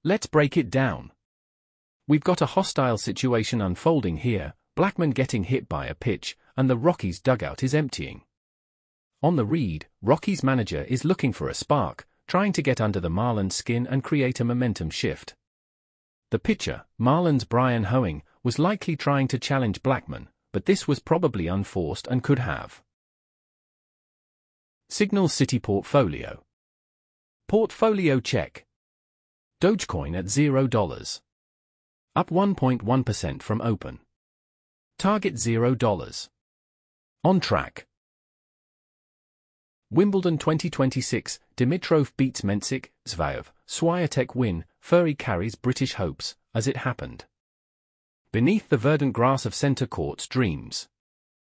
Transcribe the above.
Let's break it down. We've got a hostile situation unfolding here, Blackmon getting hit by a pitch, and the Rockies dugout is emptying. On the read, Rockies manager is looking for a spark, trying to get under the Marlins' skin and create a momentum shift. The pitcher, Marlins' Brian Hoeing, was likely trying to challenge Blackmon, but this was probably unforced and could have. Signal City Portfolio. Portfolio check. Dogecoin at $0. Up 1.1% from open. Target $0. On track. Wimbledon 2026, Dimitrov beats Mensik, Zverev, Swiatek win, Fury carries British hopes, as it happened. Beneath the verdant grass of centre court's dreams.